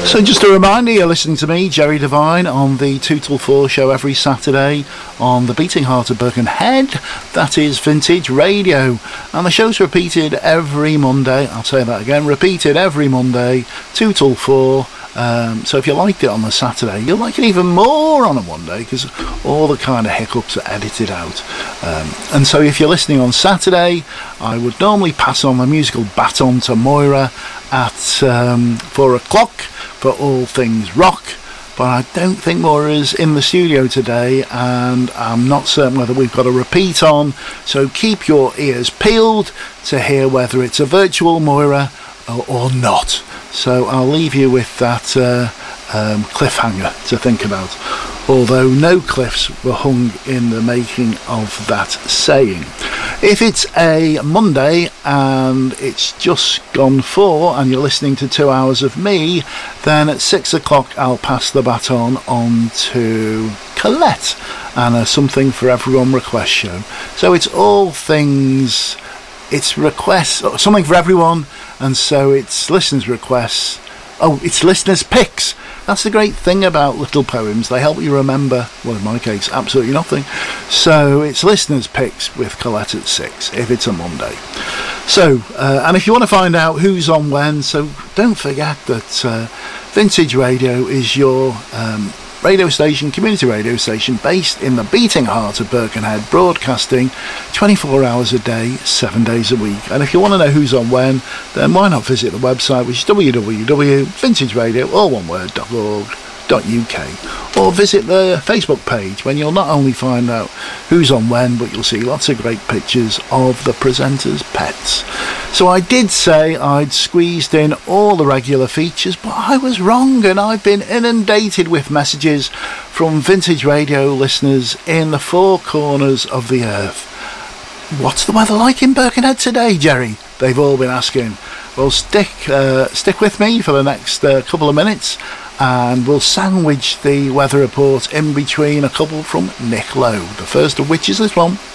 So just a reminder, you're listening to me, Jerry Devine, on the 2 till 4 show every Saturday on the beating heart of Birkenhead. That is Vintage Radio. And the show's repeated every Monday. I'll say that again, repeated every Monday, 2 till 4. So if you liked it on the Saturday, you'll like it even more on a Monday because all the kind of hiccups are edited out. And so if you're listening on Saturday, I would normally pass on the musical baton to Moira at 4 o'clock for all things rock. But I don't think Moira's in the studio today, and I'm not certain whether we've got a repeat on. So keep your ears peeled to hear whether it's a virtual Moira or not. So I'll leave you with that cliffhanger to think about, although no cliffs were hung in the making of that saying. If it's a Monday and it's just gone 4 and you're listening to 2 hours of me, then at 6 o'clock I'll pass the baton on to Colette and a Something for Everyone request show. So it's all things, it's requests, something for everyone, and so it's listeners' requests. Oh, it's listeners' picks. That's the great thing about little poems. They help you remember, well, in my case, absolutely nothing. So it's listeners' picks with Colette at 6, if it's a Monday. So, and if you want to find out who's on when, so don't forget that Vintage Radio is your radio station, community radio station, based in the beating heart of Birkenhead, broadcasting 24 hours a day, 7 days a week. And if you want to know who's on when, then why not visit the website, which is www.vintageradio.org.uk, or visit the Facebook page, when you'll not only find out who's on when, but you'll see lots of great pictures of the presenters' pets. So I did say I'd squeezed in all the regular features, but I was wrong, and I've been inundated with messages from Vintage Radio listeners in the 4 corners of the earth. What's the weather like in Birkenhead today, Jerry? They've all been asking. Well, stick with me for the next couple of minutes, and we'll sandwich the weather report in between a couple from Nick Lowe, the first of which is this one.